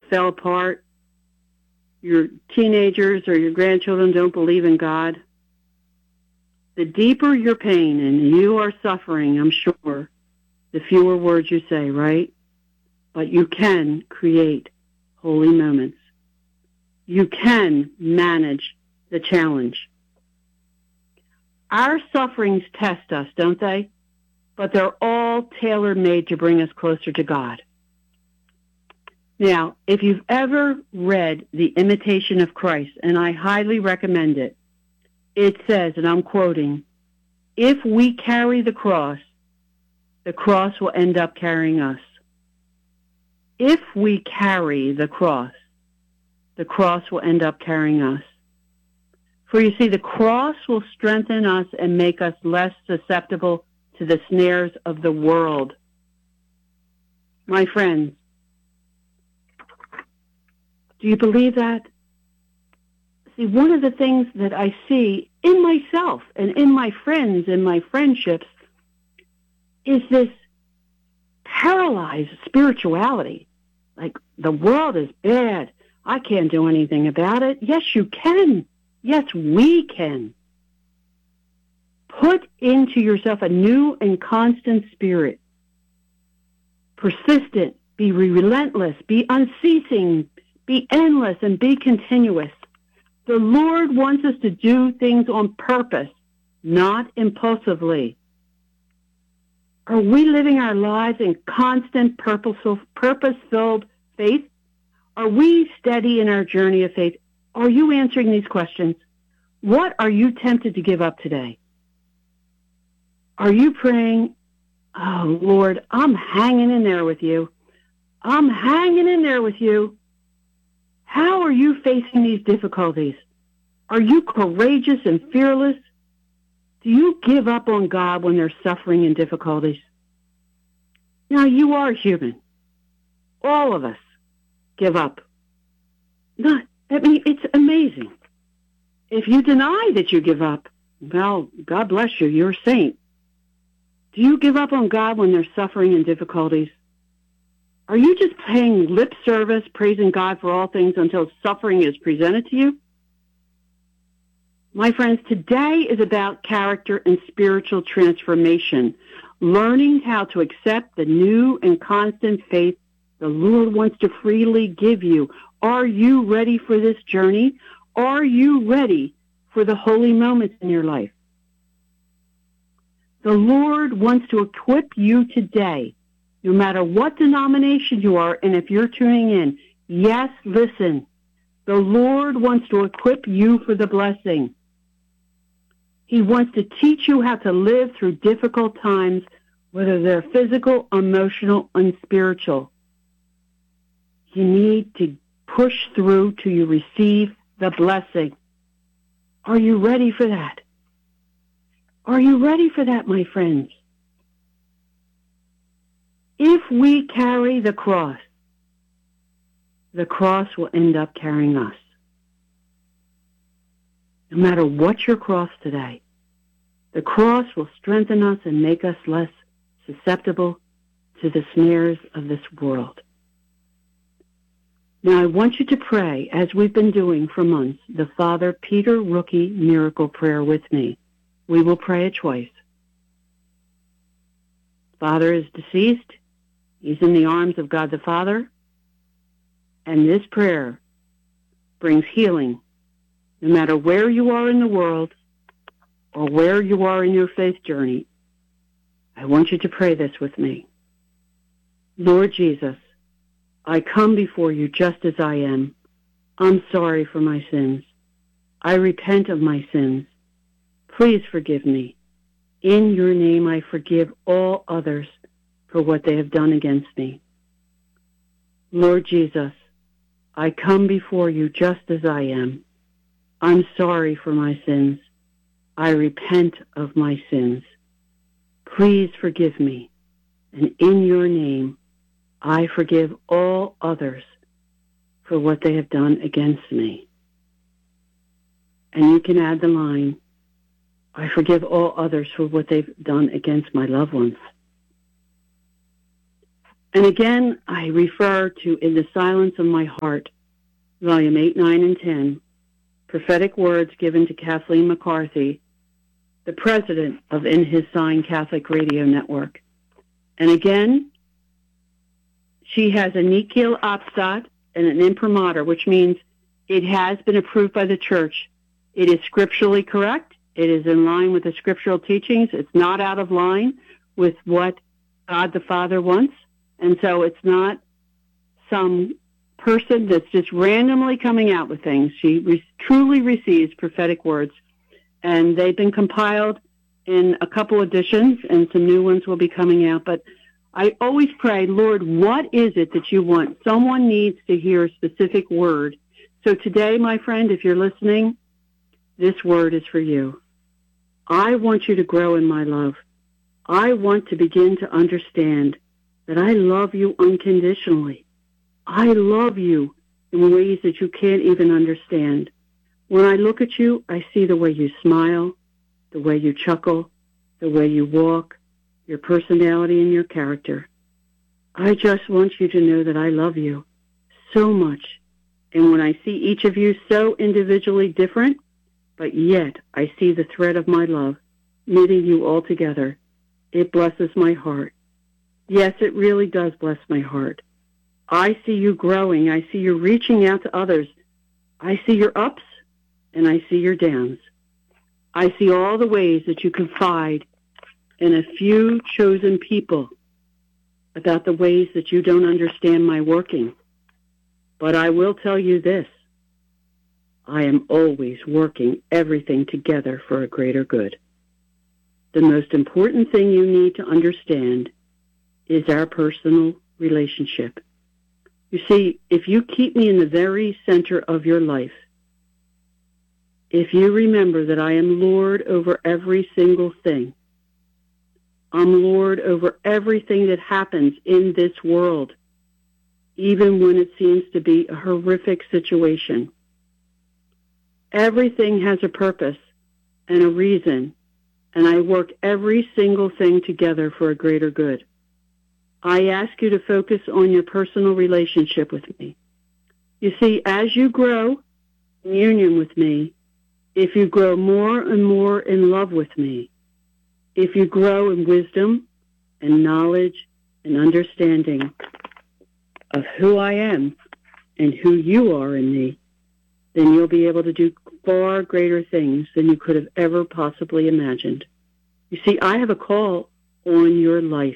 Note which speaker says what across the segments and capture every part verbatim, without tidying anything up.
Speaker 1: fell apart, your teenagers or your grandchildren don't believe in God, the deeper your pain and you are suffering, I'm sure, the fewer words you say, right? But you can create holy moments. You can manage the challenge. Our sufferings test us, don't they? But they're all tailor-made to bring us closer to God. Now, if you've ever read The Imitation of Christ, and I highly recommend it, it says, and I'm quoting, if we carry the cross, the cross will end up carrying us. If we carry the cross, the cross will end up carrying us. For you see, the cross will strengthen us and make us less susceptible to the snares of the world. My friends, do you believe that? See, one of the things that I see in myself and in my friends and my friendships is this paralyzed spirituality. Like, the world is bad. I can't do anything about it. Yes, you can. Yes, we can. Put into yourself a new and constant spirit. Persistent, be relentless, be unceasing, be endless, and be continuous. The Lord wants us to do things on purpose, not impulsively. Are we living our lives in constant, purposeful, purpose-filled faith? Are we steady in our journey of faith? Are you answering these questions? What are you tempted to give up today? Are you praying, oh, Lord, I'm hanging in there with you. I'm hanging in there with you. How are you facing these difficulties? Are you courageous and fearless? Do you give up on God when there's suffering and difficulties? Now, you are human. All of us give up. Not, I mean, it's amazing. If you deny that you give up, well, God bless you, you're a saint. Do you give up on God when there's suffering and difficulties? Are you just paying lip service, praising God for all things until suffering is presented to you? My friends, today is about character and spiritual transformation, learning how to accept the new and constant faith the Lord wants to freely give you. Are you ready for this journey? Are you ready for the holy moments in your life? The Lord wants to equip you today, no matter what denomination you are, and if you're tuning in, yes, listen. The Lord wants to equip you for the blessing. He wants to teach you how to live through difficult times, whether they're physical, emotional, and spiritual. You need to push through till you receive the blessing. Are you ready for that? Are you ready for that, my friends? If we carry the cross, the cross will end up carrying us. No matter what your cross today, the cross will strengthen us and make us less susceptible to the snares of this world. Now, I want you to pray, as we've been doing for months, the Father Peter Rookie Miracle Prayer with me. We will pray it twice. Father is deceased. He's in the arms of God the Father. And this prayer brings healing, no matter where you are in the world or where you are in your faith journey. I want you to pray this with me. Lord Jesus, I come before you just as I am. I'm sorry for my sins. I repent of my sins. Please forgive me. In your name I forgive all others for what they have done against me. Lord Jesus, I come before you just as I am. I'm sorry for my sins. I repent of my sins. Please forgive me. And in your name, I forgive all others for what they have done against me. And you can add the line, I forgive all others for what they've done against my loved ones. And again, I refer to In the Silence of My Heart, Volume eight, nine, and ten, prophetic words given to Kathleen McCarthy, the president of In His Sign Catholic Radio Network. And again, she has a Nikhil Apsat and an imprimatur, which means it has been approved by the church. It is scripturally correct. It is in line with the scriptural teachings. It's not out of line with what God the Father wants. And so it's not some person that's just randomly coming out with things. She re- truly receives prophetic words, and they've been compiled in a couple editions, and some new ones will be coming out. But I always pray, Lord, what is it that you want? Someone needs to hear a specific word. So today, my friend, if you're listening, this word is for you. I want you to grow in my love. I want to begin to understand that I love you unconditionally. I love you in ways that you can't even understand. When I look at you, I see the way you smile, the way you chuckle, the way you walk, your personality and your character. I just want you to know that I love you so much. And when I see each of you so individually different, but yet I see the thread of my love knitting you all together, it blesses my heart. Yes, it really does bless my heart. I see you growing. I see you reaching out to others. I see your ups and I see your downs. I see all the ways that you confide in a few chosen people about the ways that you don't understand my working. But I will tell you this. I am always working everything together for a greater good. The most important thing you need to understand is our personal relationship. You see, if you keep me in the very center of your life, if you remember that I am Lord over every single thing, I'm Lord over everything that happens in this world, even when it seems to be a horrific situation. Everything has a purpose and a reason, and I work every single thing together for a greater good. I ask you to focus on your personal relationship with me. You see, as you grow in union with me, if you grow more and more in love with me, if you grow in wisdom and knowledge and understanding of who I am and who you are in me, then you'll be able to do far greater things than you could have ever possibly imagined. You see, I have a call on your life.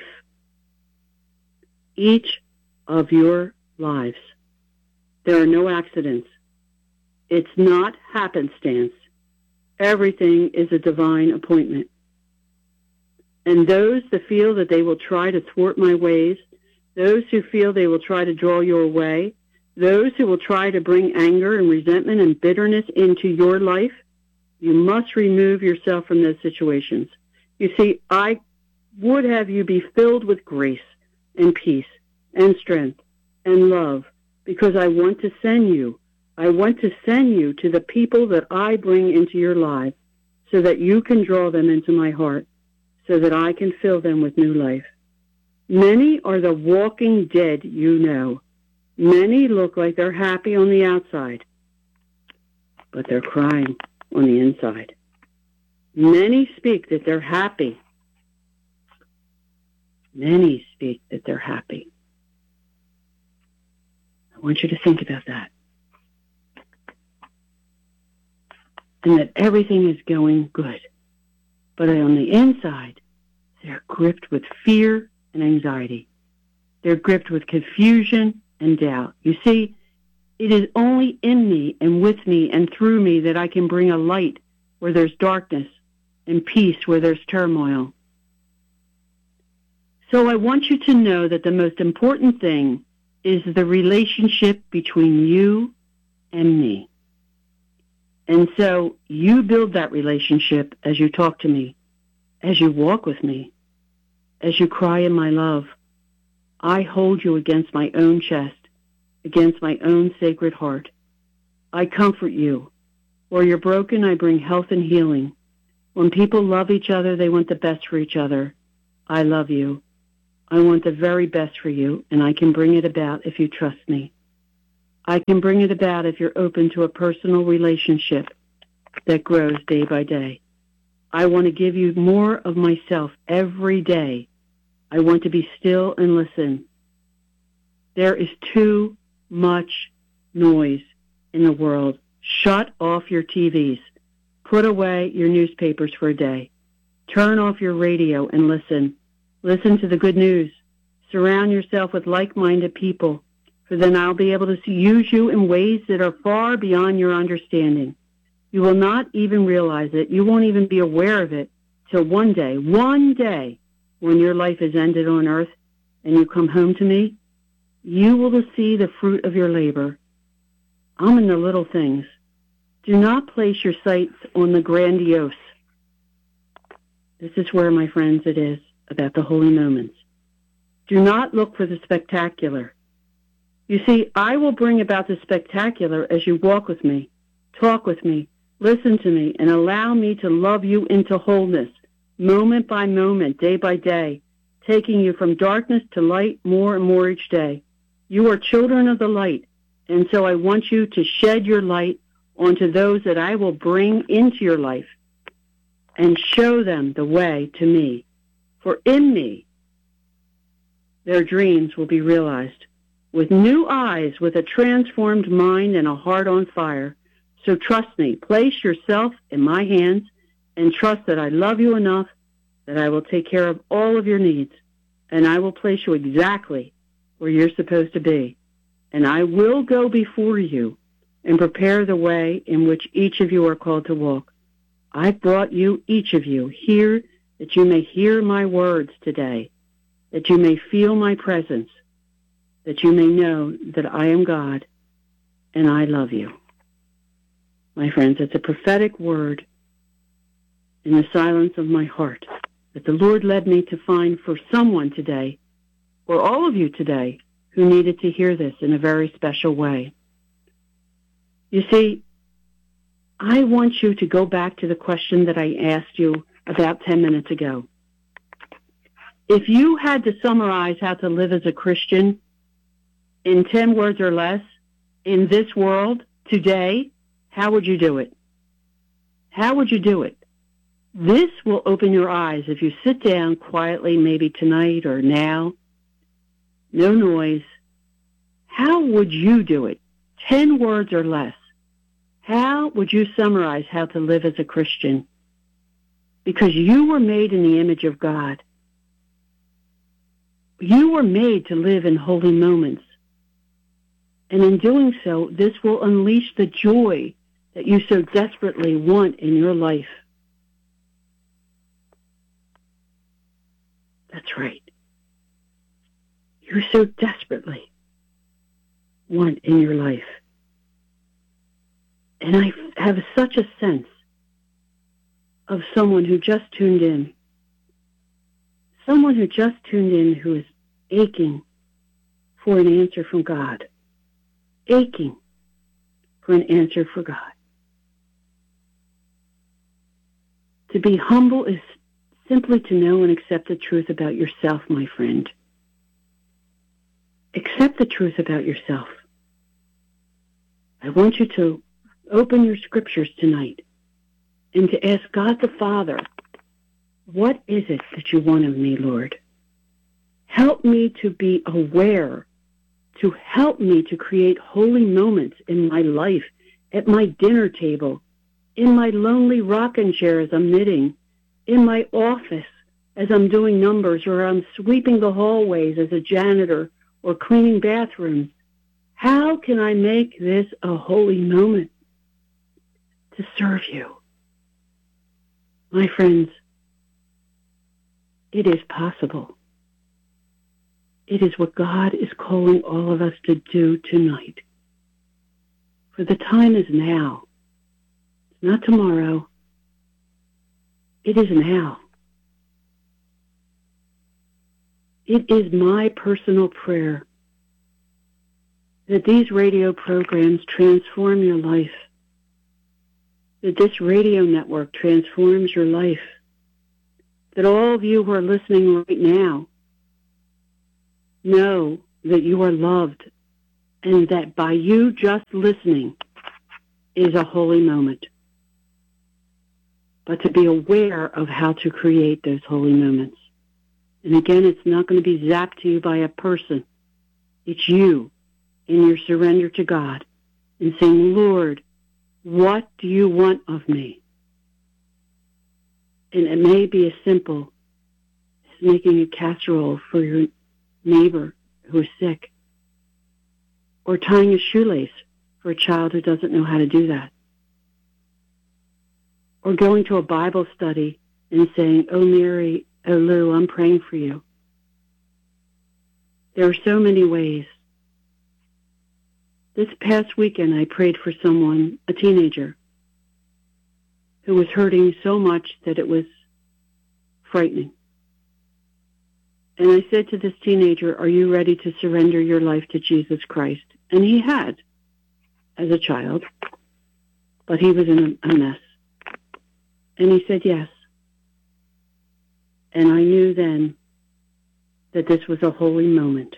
Speaker 1: Each of your lives. There are no accidents. It's not happenstance. Everything is a divine appointment. And those that feel that they will try to thwart my ways, those who feel they will try to draw you away, those who will try to bring anger and resentment and bitterness into your life, you must remove yourself from those situations. You see, I would have you be filled with grace and peace and strength and love, because I want to send you. I want to send you to the people that I bring into your life so that you can draw them into my heart, so that I can fill them with new life. Many are the walking dead you know. Many look like they're happy on the outside, but they're crying on the inside. Many speak that they're happy. Many speak that they're happy. I want you to think about that. And that everything is going good. But on the inside, they're gripped with fear and anxiety. They're gripped with confusion and doubt. You see, it is only in me and with me and through me that I can bring a light where there's darkness and peace where there's turmoil. So I want you to know that the most important thing is the relationship between you and me. And so you build that relationship as you talk to me, as you walk with me, as you cry in my love. I hold you against my own chest, against my own sacred heart. I comfort you. Where you're broken, I bring health and healing. When people love each other, they want the best for each other. I love you. I want the very best for you, and I can bring it about if you trust me. I can bring it about if you're open to a personal relationship that grows day by day. I want to give you more of myself every day. I want to be still and listen. There is too much noise in the world. Shut off your T Vs. Put away your newspapers for a day. Turn off your radio and listen. Listen to the good news. Surround yourself with like-minded people, for then I'll be able to use you in ways that are far beyond your understanding. You will not even realize it. You won't even be aware of it till one day, one day, when your life is ended on earth and you come home to me, you will see the fruit of your labor. I'm in the little things. Do not place your sights on the grandiose. This is where, my friends, it is about the holy moments. Do not look for the spectacular. You see, I will bring about the spectacular as you walk with me, talk with me, listen to me, and allow me to love you into wholeness, moment by moment, day by day, taking you from darkness to light more and more each day. You are children of the light, and so I want you to shed your light onto those that I will bring into your life and show them the way to me. For in me, their dreams will be realized. With new eyes, with a transformed mind and a heart on fire. So trust me, place yourself in my hands and trust that I love you enough that I will take care of all of your needs, and I will place you exactly where you're supposed to be. And I will go before you and prepare the way in which each of you are called to walk. I've brought you, each of you, here that you may hear my words today, that you may feel my presence, that you may know that I am God and I love you. My friends, it's a prophetic word in the silence of my heart that the Lord led me to find for someone today, or all of you today, who needed to hear this in a very special way. You see, I want you to go back to the question that I asked you about ten minutes ago. If you had to summarize how to live as a Christian in ten words or less in this world today, how would you do it? How would you do it? This will open your eyes if you sit down quietly, maybe tonight or now. No noise. How would you do it? Ten words or less. How would you summarize how to live as a Christian? Because you were made in the image of God. You were made to live in holy moments. And in doing so, this will unleash the joy that you so desperately want in your life. That's right. You so desperately want in your life. And I have such a sense of someone who just tuned in. Someone who just tuned in who is aching for an answer from God. Aching for an answer for God. To be humble is simply to know and accept the truth about yourself, my friend. Accept the truth about yourself. I want you to open your scriptures tonight and to ask God the Father, what is it that you want of me, Lord? Help me to be aware, to help me to create holy moments in my life, at my dinner table, in my lonely rocking chair as I'm knitting, in my office as I'm doing numbers, or I'm sweeping the hallways as a janitor or cleaning bathrooms. How can I make this a holy moment to serve you? My friends, it is possible. It is what God is calling all of us to do tonight. For the time is now. It's not tomorrow. It is now. It is my personal prayer that these radio programs transform your life, that this radio network transforms your life, that all of you who are listening right now know that you are loved and that by you just listening is a holy moment. But to be aware of how to create those holy moments. And again, it's not going to be zapped to you by a person. It's you in your surrender to God and saying, Lord, what do you want of me? And it may be as simple as making a casserole for your neighbor who is sick, or tying a shoelace for a child who doesn't know how to do that, or going to a Bible study and saying, oh, Mary, oh, Lou, I'm praying for you. There are so many ways. This past weekend, I prayed for someone, a teenager, who was hurting so much that it was frightening. And I said to this teenager, are you ready to surrender your life to Jesus Christ? And he had, as a child, but he was in a mess. And he said yes. And I knew then that this was a holy moment.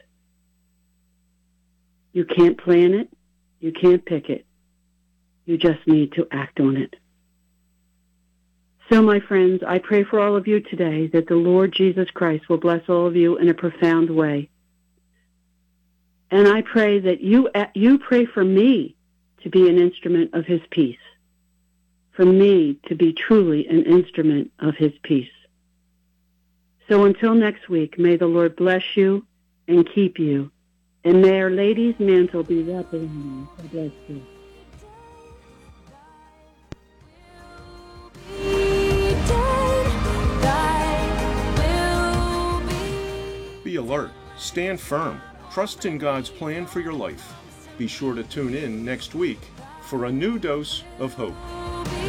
Speaker 1: You can't plan it. You can't pick it. You just need to act on it. So, my friends, I pray for all of you today that the Lord Jesus Christ will bless all of you in a profound way. And I pray that you, you pray for me to be an instrument of his peace, for me to be truly an instrument of his peace. So until next week, may the Lord bless you and keep you, and may Our Lady's mantle be wrapped around you. God bless you.
Speaker 2: Be alert, stand firm, trust in God's plan for your life. Be sure to tune in next week for a new dose of hope.